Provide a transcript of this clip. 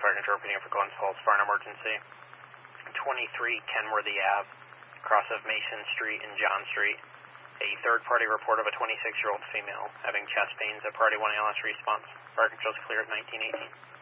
Fire Control repeating for Glens Falls Fire and Emergency. 23 Kenworthy Ave, cross of Mason Street and John Street. A third-party report of a 26-year-old female having chest pains. A Priority 1 ALS response. Fire Control's clear of 1918.